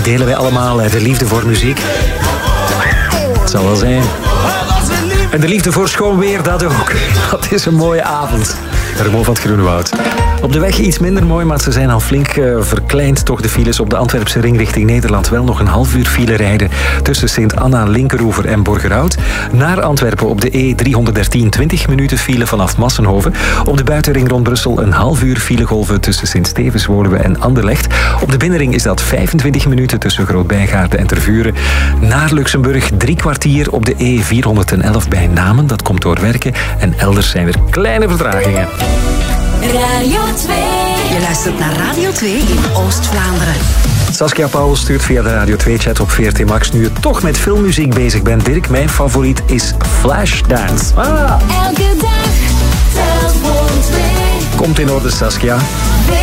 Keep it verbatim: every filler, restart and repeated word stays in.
delen wij allemaal de liefde voor muziek. Het zal wel zijn. En de liefde voor schoon weer, dat ook. Dat is een mooie avond. Ramon van het Groene Woud. Op de weg iets minder mooi, maar ze zijn al flink uh, verkleind. Toch de files op de Antwerpse ring richting Nederland. Wel nog een half uur file rijden tussen Sint-Anna, Linkeroever en Borgerhout. Naar Antwerpen op de E driehonderddertien, twintig minuten file vanaf Massenhoven. Op de buitenring rond Brussel een half uur filegolven tussen Sint-Stevens, Woluwe en Anderlecht. Op de binnenring is dat vijfentwintig minuten tussen Groot-Bijgaarde en Tervuren. Naar Luxemburg drie kwartier op de E vierhonderdelf bij Namen. Dat komt door werken. En elders zijn er kleine vertragingen. Radio twee. Je luistert naar Radio twee in Oost-Vlaanderen. Saskia Pauwels stuurt via de Radio twee-chat op V R T Max. Nu je toch met filmmuziek bezig bent, Dirk, mijn favoriet is Flashdance. Ah. Elke dag telt voor twee. Komt in orde, Saskia.